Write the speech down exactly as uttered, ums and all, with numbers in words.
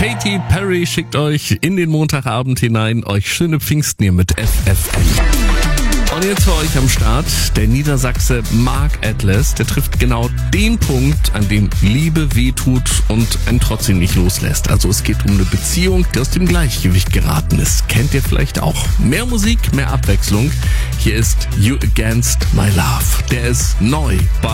Katy Perry schickt euch in den Montagabend hinein, euch schöne Pfingsten hier mit F F N. Und jetzt für euch am Start der Niedersachse Mark Atlas. Der trifft genau den Punkt, an dem Liebe wehtut und einen trotzdem nicht loslässt. Also es geht um eine Beziehung, die aus dem Gleichgewicht geraten ist. Kennt ihr vielleicht auch. Mehr Musik, mehr Abwechslung. Hier ist You Against My Love. Der ist neu bei